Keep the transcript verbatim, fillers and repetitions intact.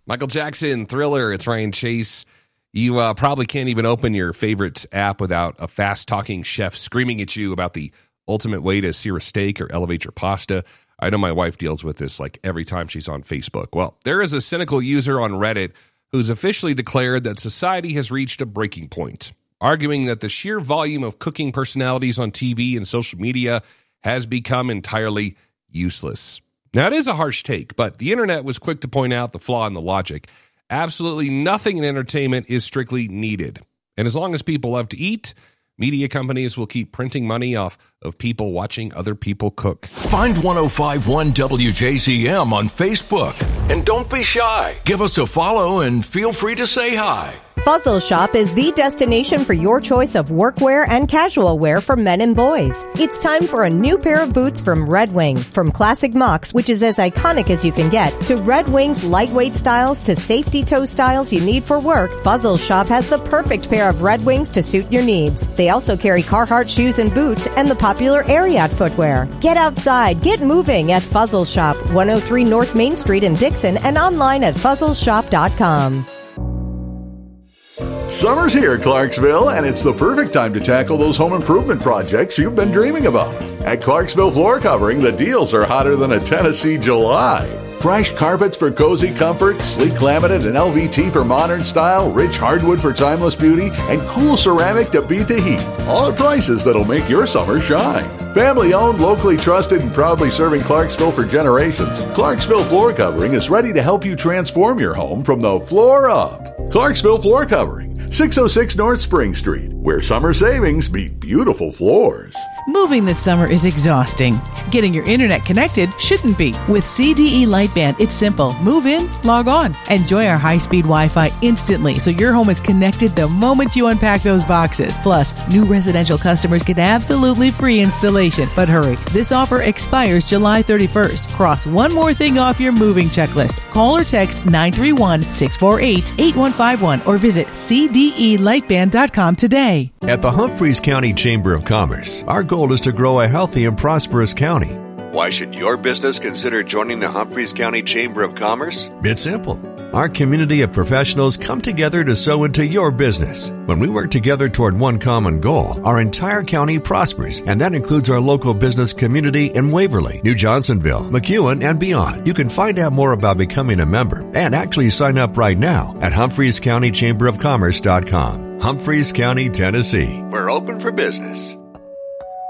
Michael Jackson, Thriller, it's Ryan Chase. You uh, probably can't even open your favorite app without a fast-talking chef screaming at you about the ultimate way to sear a steak or elevate your pasta. I know my wife deals with this like every time she's on Facebook. Well, there is a cynical user on Reddit who's officially declared that society has reached a breaking point, arguing that the sheer volume of cooking personalities on T V and social media has become entirely useless. Now, it is a harsh take, but the internet was quick to point out the flaw in the logic. Absolutely nothing in entertainment is strictly needed. And as long as people love to eat, media companies will keep printing money off of people watching other people cook. Find one oh five point one W J Z M on Facebook. And don't be shy. Give us a follow and feel free to say hi. Fuzzle Shop is the destination for your choice of workwear and casual wear for men and boys. It's time for a new pair of boots from Red Wing. From classic mocks, which is as iconic as you can get, to Red Wing's lightweight styles to safety toe styles you need for work, Fuzzle Shop has the perfect pair of Red Wings to suit your needs. They also carry Carhartt shoes and boots and the popular Ariat footwear. Get outside, get moving at Fuzzle Shop, one oh three North Main Street in Dixon, and online at fuzzle shop dot com. Summer's here, Clarksville, and it's the perfect time to tackle those home improvement projects you've been dreaming about. At Clarksville Floor Covering, the deals are hotter than a Tennessee July. Fresh carpets for cozy comfort, sleek laminate and L V T for modern style, rich hardwood for timeless beauty, and cool ceramic to beat the heat. All at prices that'll make your summer shine. Family owned, locally trusted, and proudly serving Clarksville for generations, Clarksville Floor Covering is ready to help you transform your home from the floor up. Clarksville Floor Covering, six oh six North Spring Street, where summer savings meet beautiful floors. Moving this summer is exhausting. Getting your internet connected shouldn't be. With C D E Lightband, it's simple. Move in, log on. Enjoy our high-speed Wi-Fi instantly so your home is connected the moment you unpack those boxes. Plus, new residential customers get absolutely free installation. But hurry, this offer expires July thirty-first. Cross one more thing off your moving checklist. Call or text nine three one, six four eight, eight one five one or visit c d e lightband dot com today. At the Humphreys County Chamber of Commerce, our goal is to grow a healthy and prosperous county. Why should your business consider joining the Humphreys County Chamber of Commerce? It's simple. Our community of professionals come together to sow into your business. When we work together toward one common goal, our entire county prospers, and that includes our local business community in Waverly, New Johnsonville, McEwen, and beyond. You can find out more about becoming a member and actually sign up right now at humphreys county chamber of commerce dot com. Humphreys County, Tennessee. We're open for business.